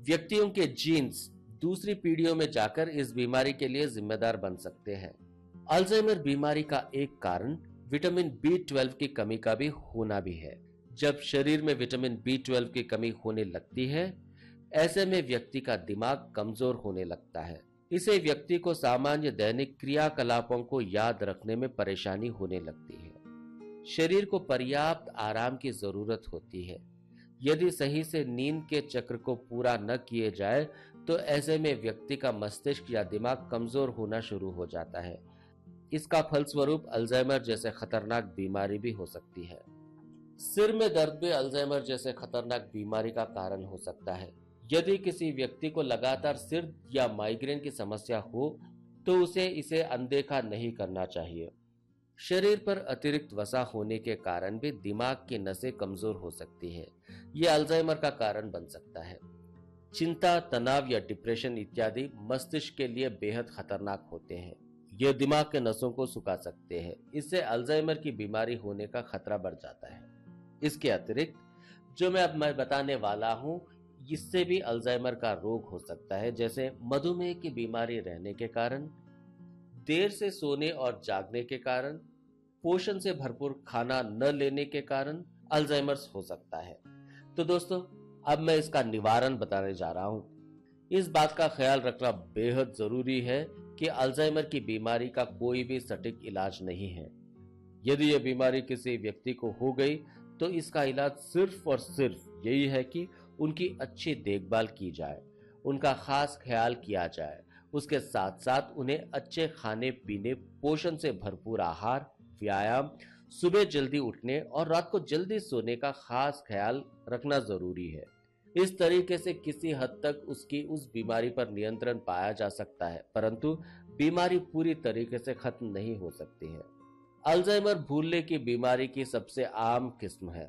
व्यक्तियों के जीन्स दूसरी पीढ़ियों में जाकर इस बीमारी के लिए जिम्मेदार बन सकते हैं। अल्जाइमर बीमारी का एक कारण विटामिन B12 की कमी का भी होना भी है। जब शरीर में विटामिन B12 की कमी होने लगती है, ऐसे में व्यक्ति का दिमाग कमजोर होने लगता है। इसे व्यक्ति को सामान्य दैनिक क्रियाकलापों को याद रखने में परेशानी होने लगती है। शरीर को पर्याप्त आराम की जरूरत होती है। यदि सही से नींद के चक्र को पूरा न किए जाए तो ऐसे में व्यक्ति का मस्तिष्क या दिमाग कमजोर होना शुरू हो जाता है। इसका फलस्वरूप अल्जाइमर जैसे खतरनाक बीमारी भी हो सकती है। सिर में दर्द भी अल्जाइमर जैसे खतरनाक बीमारी का कारण हो सकता है। यदि किसी व्यक्ति को लगातार सिर या माइग्रेन की समस्या हो तो उसे इसे अनदेखा नहीं करना चाहिए। शरीर पर अतिरिक्त वसा होने के कारण भी दिमाग की नसें कमजोर हो सकती है। यह अल्जाइमर का कारण बन सकता है। चिंता, तनाव या डिप्रेशन इत्यादि मस्तिष्क के लिए बेहद खतरनाक होते हैं। यह दिमाग के नसों को सुखा सकते हैं। इससे अल्जाइमर की बीमारी होने का खतरा बढ़ जाता है। इसके अतिरिक्त जो मैं बताने वाला हूं, इससे भी अल्जाइमर का रोग हो सकता है, जैसे मधुमेह की बीमारी रहने के कारण, देर से सोने और जागने के कारण, पोषण से भरपूर खाना न लेने के कारण अल्जाइमर हो सकता है। तो दोस्तों, अब मैं इसका निवारण बताने जा रहा हूं। इस बात का ख्याल रखना बेहद जरूरी है कि अल्जाइमर की बीमारी का कोई भी सटीक इलाज नहीं है। यदि यह बीमारी किसी व्यक्ति को हो गई तो इसका इलाज सिर्फ और सिर्फ यही है कि उनकी अच्छी देखभाल की जाए, उनका खास ख्याल किया जाए। उसके साथ साथ उन्हें अच्छे खाने पीने, पोषण से भरपूर आहार, व्यायाम, सुबह जल्दी उठने और रात को जल्दी सोने का खास ख्याल रखना जरूरी है। इस तरीके से किसी हद तक उसकी उस बीमारी पर नियंत्रण पाया जा सकता है, परंतु बीमारी पूरी तरीके से खत्म नहीं हो सकती है। अल्जाइमर भूलने की बीमारी की सबसे आम किस्म है।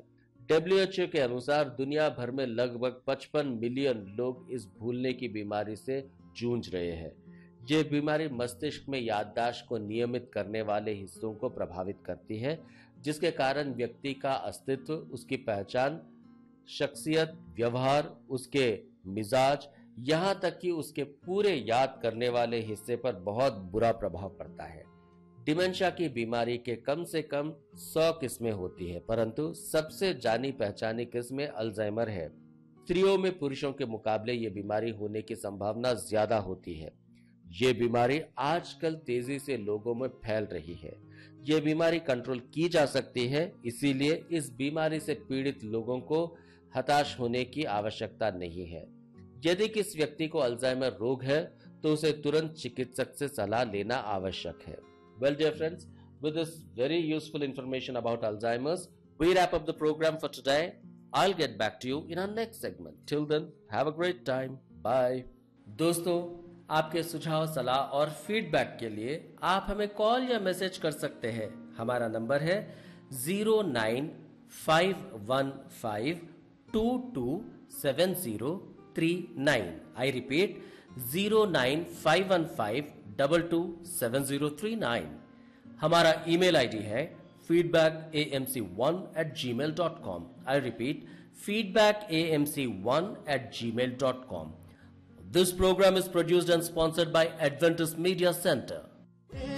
WHO के अनुसार दुनिया भर में लगभग 55 मिलियन लोग इस भूलने की बीमारी से जूझ रहे हैं। यह बीमारी मस्तिष्क में याददाश्त को नियमित करने वाले हिस्सों को प्रभावित करती है, जिसके कारण व्यक्ति का अस्तित्व, उसकी पहचान, शख्सियत, व्यवहार, उसके मिजाज, यहां तक कि उसके पूरे याद करने वाले हिस्से पर बहुत बुरा प्रभाव पड़ता है। डिमेंशिया की बीमारी के कम से कम 100 किस्में होती है, परंतु सबसे जानी पहचानी किस्म अल्जाइमर है। स्त्रियों में पुरुषों के मुकाबले ये बीमारी होने की संभावना ज्यादा होती है। ये बीमारी आजकल तेजी से लोगों में फैल रही है। ये बीमारी कंट्रोल की जा सकती है, इसीलिए इस बीमारी से पीड़ित लोगों को हताश होने की आवश्यकता नहीं है। यदि किसी व्यक्ति को अल्जाइमर रोग है तो उसे तुरंत चिकित्सक से सलाह लेना आवश्यक है। Well, dear friends, with this very useful information about Alzheimer's, we wrap up the program for today. I'll get back to you in our next segment. Till then, have a great time. Bye. दोस्तों, आपके सुझाव, सलाह और feedback के लिए आप हमें call या मैसेज कर सकते हैं। हमारा नंबर है 09515227039। I repeat 09515227039। हमारा ईमेल आईडी है feedbackamc1@gmail.com। I repeat feedbackamc1@gmail.com। This program is produced and sponsored by Adventist Media Center.